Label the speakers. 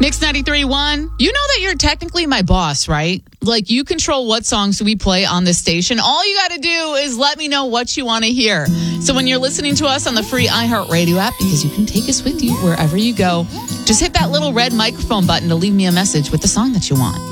Speaker 1: Mix 93.1, you know that you're technically my boss, right? Like, you control what songs we play on this station. All you got to do is let me know what you want to hear. So when you're listening to us on the free iHeartRadio app, because you can take us with you wherever you go, just hit that little red microphone button to leave me a message with the song that you want.